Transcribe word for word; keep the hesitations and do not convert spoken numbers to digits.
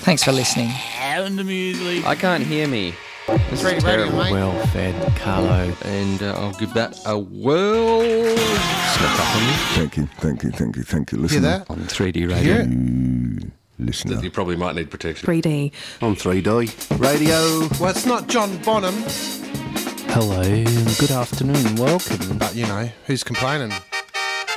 Thanks for listening. And immediately. I can't hear me. This Great is radio, terrible. mate. Well fed, Carlo. And uh, I'll give that a whirl. Snuck up on you. Thank you, thank you, thank you, thank you. Hear Listen that? On three D radio. Hear it? You listener. You probably might need protection. three D. On three D. Radio. Well, it's not John Bonham, Hello, good afternoon, welcome. but you know, who's complaining?